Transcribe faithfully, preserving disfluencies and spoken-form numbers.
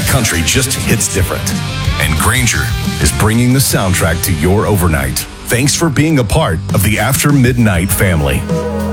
country just hits different. And Granger is bringing the soundtrack to your overnight. Thanks for being a part of the After Midnight family.